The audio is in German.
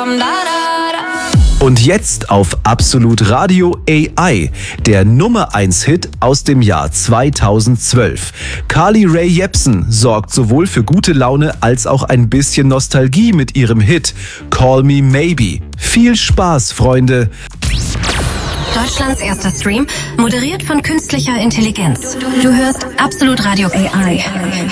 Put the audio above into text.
Und jetzt auf Absolut Radio AI, der Nummer 1 Hit aus dem Jahr 2012. Carly Rae Jepsen sorgt sowohl für gute Laune als auch ein bisschen Nostalgie mit ihrem Hit Call Me Maybe. Viel Spaß, Freunde! Deutschlands erster Stream, moderiert von künstlicher Intelligenz. Du hörst Absolut Radio AI.